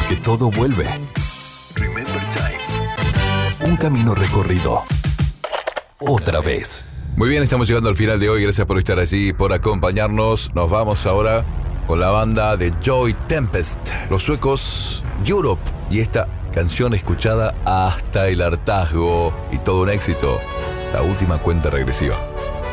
porque todo vuelve. Remember Time. Un camino recorrido. Otra vez. Muy bien, estamos llegando al final de hoy. Gracias por estar allí, por acompañarnos. Nos vamos ahora con la banda de Joy Tempest, los suecos Europe, y esta canción escuchada hasta el hartazgo y todo un éxito, La Última Cuenta Regresiva.